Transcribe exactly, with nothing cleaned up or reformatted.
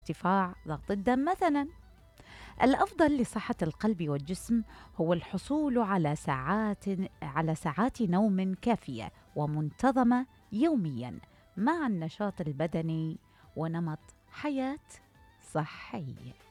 ارتفاع ضغط الدم مثلا. الأفضل لصحة القلب والجسم هو الحصول على ساعات على ساعات نوم كافية ومنتظمة يوميا، مع النشاط البدني ونمط حياة صحي.